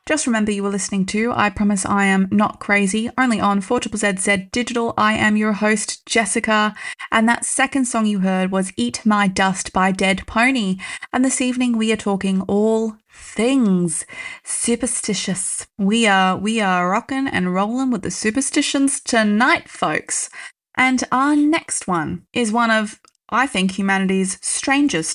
Just remember you were listening to I Promise I Am Not Crazy, only on 4ZZZ Digital. I am your host, Jessica, and that second song you heard was Eat My Dust by Dead Pony. And this evening we are talking all things superstitious. We are rocking and rolling with the superstitions tonight, folks. And our next one is one of, I think, humanity's strangest